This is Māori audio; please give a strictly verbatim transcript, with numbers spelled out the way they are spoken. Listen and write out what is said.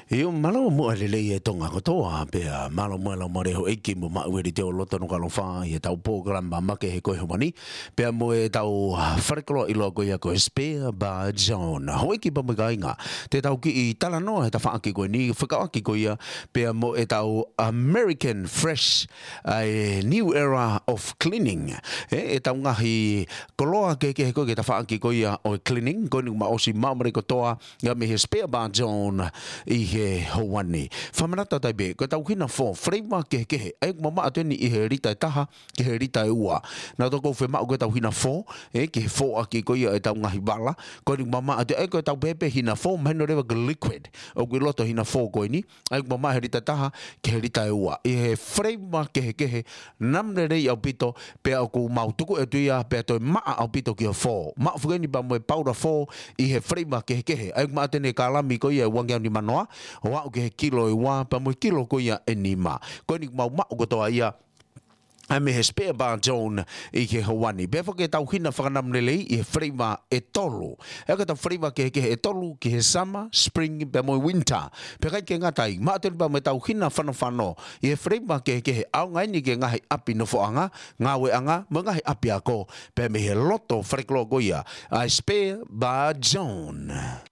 Io malo mo le le e tonga ko toa pe malo mo la mo re ho eki mo ma we te o loto no ka lo fa e tau program ma ke he ko he mani pe mo e tau farklo i lo ko ya ko spare ba John ho eki pa mo gainga te tau ki i tala no he ta fa ki ko ni fa ka ki ko ya pe mo e tau American fresh a new era of cleaning e e tau ngahi koloa ke ke ko ke ta fa ki ko ya o cleaning ko ni ma o si ma mo ko toa ya me he spare ba John i he hoani. Whamanata tai be, ko tau hina fo, freima ke ke he, e mama ateni i he rita e taha, ke he rita e ua. Nā toko whema o ko tau hina fo, e ke he fo a ki koia e tau ngahi bala, ko ni mama ate e ko tau pepe hina fo, mahino rewa ke liquid, o ko loto hina fo koe ni, e mama he rita taha, ke he rita e ua. I he freima ke he ke he, namre rei au pito, pe au ko mautuku e tuia, pe toi maa au pito ki he fo. Maa fugeni pa moe paura fo, i he freima ke he ke he, e ma atene ka alami koia e wangia ni manoa, wa o ke kilo e wa pa mo kilo ko ia enima ko ni mau ma ko toa ia a me he spare ba John i ke hawani be fo ke tau hina whakanam lele i he freima e tolu e ka tau freima ke ke e tolu ke he summer spring pe mo winter pe kai ke ngatai ma te ba me tau hina whano whano i he freima ke ke he au ngai ni ke ngahi api no fo anga ngawe anga mo ngahi api ako pe me he loto freklo goia a spare ba John.